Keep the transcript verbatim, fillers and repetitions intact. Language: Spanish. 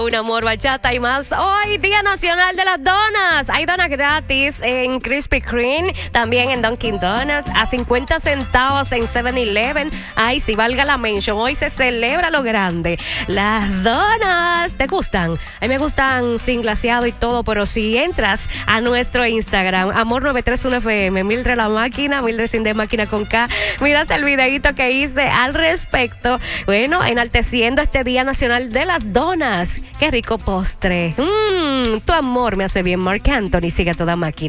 Un amor, bachata y más. Hoy, Día Nacional de las Donas. Hay donas gratis en Krispy Kreme, también en Dunkin' Donuts, a cincuenta centavos en seven eleven. Ay, si valga la mention, hoy se celebra lo grande. Las donas, ¿te gustan? A mí me gustan sin glaseado y todo, pero si entras a nuestro Instagram, Amor nueve tres uno F M, Mildred la máquina, Mildred sin de máquina con K, miras el videito que hice al respecto. Bueno, enalteciendo este Día Nacional de las Donas. Qué rico postre. Mmm, tu amor me hace bien, Marc Anthony. Sigue a toda máquina.